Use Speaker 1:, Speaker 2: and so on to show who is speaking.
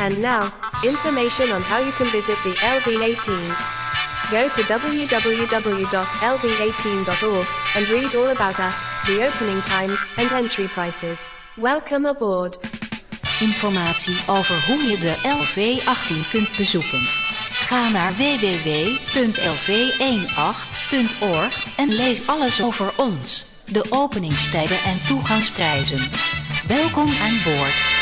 Speaker 1: And now, information on how you can visit the LV18. Go to www.lv18.org and read all about us, the opening times and entry prices. Welcome aboard.
Speaker 2: Informatie over hoe je de LV18 kunt bezoeken. Ga naar www.lv18.org en lees alles over ons, de openingstijden en toegangsprijzen. Welkom aan boord.